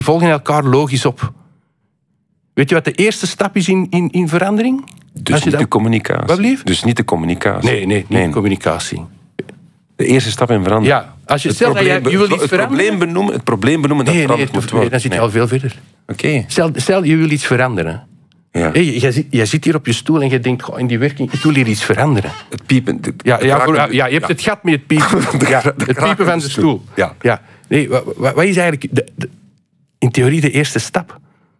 volgen elkaar logisch op. Weet je wat de eerste stap is in verandering? Dus niet de communicatie. Wat blieft? Dus niet de communicatie. Nee, niet de communicatie. De eerste stap in verandering. Ja, als je stelt dat je wil iets veranderen... Het probleem benoemen dat veranderd moet worden. Dan zit je al veel verder. Oké. Stel, je wil iets veranderen. Ja. Hey, jij zit hier op je stoel en je denkt, in die werking, ik wil hier iets veranderen. Het piepen. Je hebt het gat met het piepen. Het piepen van de stoel. Ja. Nee, wat is eigenlijk in theorie de eerste stap?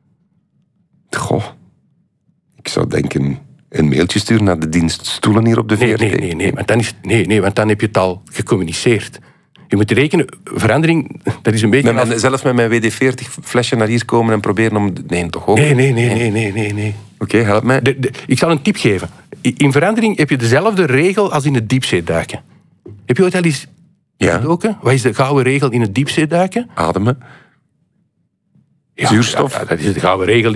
Goh. Ik zou denken, een mailtje sturen naar de dienst stoelen hier op de VRT. Nee, want dan heb je het al gecommuniceerd. Je moet rekenen, verandering, dat is een beetje... Zelfs met mijn WD-40 flesje naar hier komen en proberen om... Nee, toch ook? Nee. Oké, help mij. Ik zal een tip geven. In verandering heb je dezelfde regel als in het diepzeeduiken. Heb je ooit al eens gedoken? Wat is de gouden regel in het diepzeeduiken? Ademen. Zuurstof. Ja, dat is de gouden regel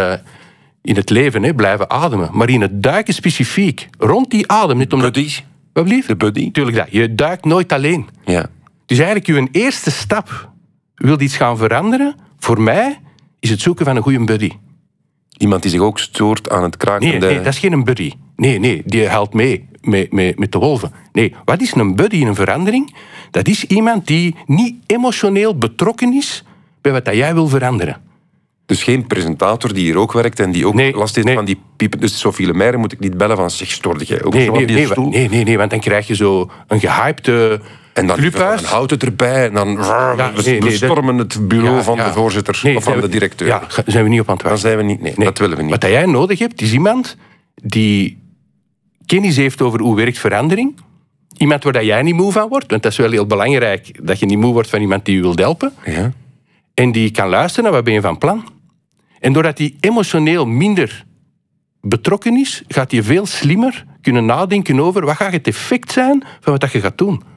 in het leven, hè, blijven ademen. Maar in het duiken specifiek, rond die adem... Buddy. Wat blieft? De buddy. Tuurlijk dat. Je duikt nooit alleen. Ja. Dus eigenlijk, je eerste stap wil iets gaan veranderen. Voor mij is het zoeken van een goede buddy. Iemand die zich ook stoort aan het kraken. Nee, dat is geen buddy. Nee, die helpt mee met de wolven. Nee, wat is een buddy in een verandering? Dat is iemand die niet emotioneel betrokken is bij wat jij wil veranderen. Dus geen presentator die hier ook werkt en die ook last heeft van die piepen. Dus Sophie Lemaire moet ik niet bellen van zeg, stoorde jij ook zo op die stoel? Nee, want dan krijg je zo een gehypte clubhuis. Dan houdt het erbij en dan we stormen het bureau van de voorzitter of van de directeur. Ja, zijn we niet op aan het wachten. Dan zijn we niet. Nee, dat willen we niet. Wat jij nodig hebt, is iemand die kennis heeft over hoe werkt verandering. Iemand waar jij niet moe van wordt, want dat is wel heel belangrijk dat je niet moe wordt van iemand die je wil helpen. Ja. En die kan luisteren naar wat ben je van plan. En doordat hij emotioneel minder betrokken is, gaat hij veel slimmer kunnen nadenken over wat gaat het effect zijn van wat je gaat doen.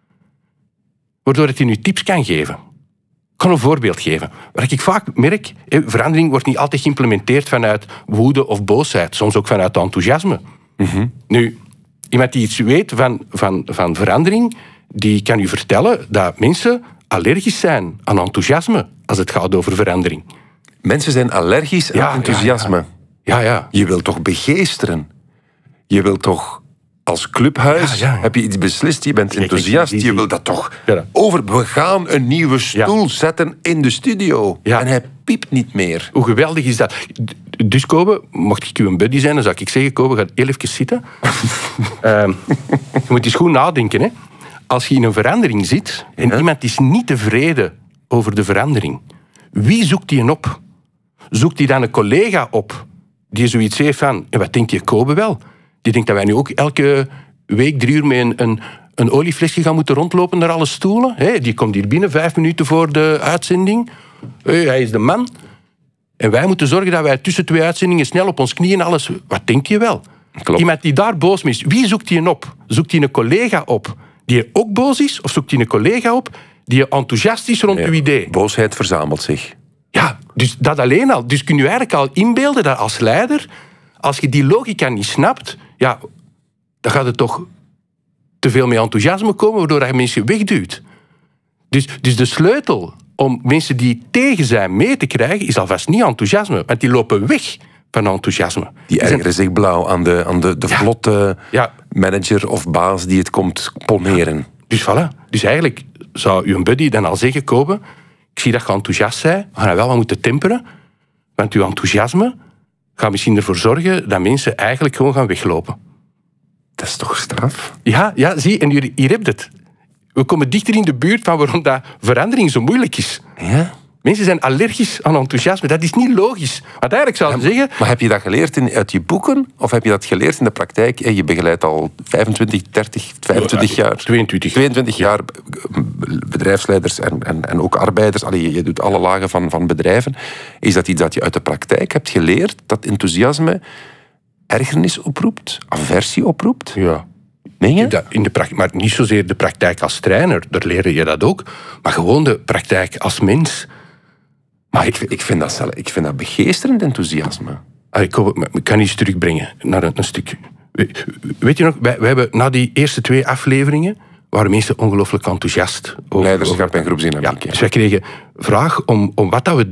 Waardoor hij nu tips kan geven. Ik kan een voorbeeld geven. Wat ik vaak merk, verandering wordt niet altijd geïmplementeerd vanuit woede of boosheid, soms ook vanuit enthousiasme. Mm-hmm. Nu, iemand die iets weet van verandering, die kan u vertellen dat mensen allergisch zijn aan enthousiasme als het gaat over verandering. Mensen zijn allergisch aan enthousiasme. Ja. Je wilt toch begeesteren? Je wilt toch als clubhuis... Heb je iets beslist? Je bent enthousiast. Je wilt dat toch over... We gaan een nieuwe stoel zetten in de studio. Ja. En hij piept niet meer. Hoe geweldig is dat? Dus Kobe, mocht ik u een buddy zijn, dan zou ik zeggen, Kobe, ga heel even zitten. Je moet eens goed nadenken, hè. Als je in een verandering zit en iemand is niet tevreden over de verandering, wie zoekt die op? Zoekt hij dan een collega op die zoiets heeft van, wat denkt je Kobe wel? Die denkt dat wij nu ook elke week 3 uur met een olieflesje gaan moeten rondlopen naar alle stoelen. Die komt hier binnen 5 minuten voor de uitzending. Hij is de man. En wij moeten zorgen dat wij tussen 2 uitzendingen snel op ons knieën alles... Wat denk je wel? Klopt. Iemand die daar boos mee is, wie zoekt hij op? Zoekt hij een collega op die ook boos is? Of zoekt hij een collega op die enthousiast is rond uw idee? Boosheid verzamelt zich. Ja, dus dat alleen al. Dus kun je eigenlijk al inbeelden dat als leider, als je die logica niet snapt, dan gaat het toch te veel met enthousiasme komen, waardoor je mensen wegduwt. Dus de sleutel om mensen die tegen zijn mee te krijgen, is alvast niet enthousiasme, want die lopen weg van enthousiasme. Die ergeren zich blauw aan de vlotte manager of baas die het komt poneren. Ja. Dus voilà. Dus eigenlijk zou uw buddy dan al zeggen, Kobe, ik zie dat je enthousiast bent, we gaan wel wat moeten temperen, want uw enthousiasme gaat misschien ervoor zorgen dat mensen eigenlijk gewoon gaan weglopen. Dat is toch straf? Ja, zie, en hier heb je het. We komen dichter in de buurt van waarom dat verandering zo moeilijk is. Ja? Mensen zijn allergisch aan enthousiasme. Dat is niet logisch. Want eigenlijk zou ik zeggen... Maar heb je dat geleerd uit je boeken? Of heb je dat geleerd in de praktijk? Je begeleidt al 25 jaar... 22 jaar bedrijfsleiders en ook arbeiders. Je doet alle lagen van bedrijven. Is dat iets dat je uit de praktijk hebt geleerd? Dat enthousiasme ergernis oproept? Aversie oproept? Ja. Meen je? Maar niet zozeer de praktijk als trainer. Daar leer je dat ook. Maar gewoon de praktijk als mens... Maar ik vind dat begeesterend enthousiasme. Ik kan iets terugbrengen naar een stuk. Weet je nog, wij hebben na die eerste 2 afleveringen waren mensen ongelooflijk enthousiast over leiderschap en groepsdynamiek. Dus wij kregen vraag om wat dat we